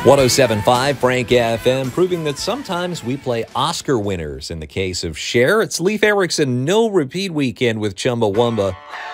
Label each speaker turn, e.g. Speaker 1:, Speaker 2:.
Speaker 1: 107.5 Frank FM, proving that sometimes we play Oscar winners. In the case of Cher, it's Leif Erikson, no repeat weekend with Chumbawamba.